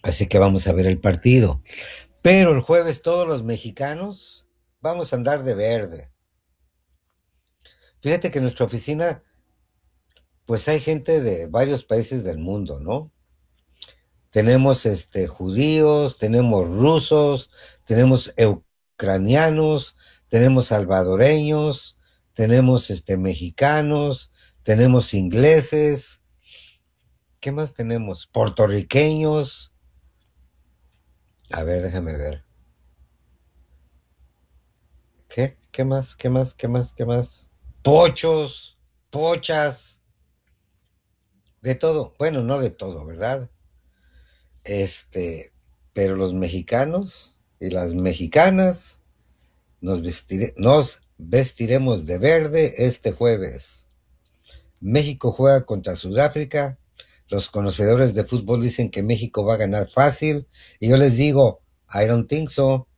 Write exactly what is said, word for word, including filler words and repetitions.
Así que vamos a ver el partido. Pero el jueves todos los mexicanos vamos a andar de verde. Fíjate que en nuestra oficina, pues hay gente de varios países del mundo, ¿no? Tenemos este judíos, tenemos rusos, tenemos ucranianos, tenemos salvadoreños, tenemos este mexicanos, tenemos ingleses, ¿qué más tenemos? Puertorriqueños. A ver, déjame ver. ¿Qué? ¿Qué más? ¿Qué más? ¿Qué más? ¿Qué más? Pochos, pochas, de todo. Bueno, no de todo, ¿verdad? Este, pero los mexicanos y las mexicanas nos, vestire- nos vestiremos de verde este jueves. México juega contra Sudáfrica. Los conocedores de fútbol dicen que México va a ganar fácil. Y yo les digo, I don't think so.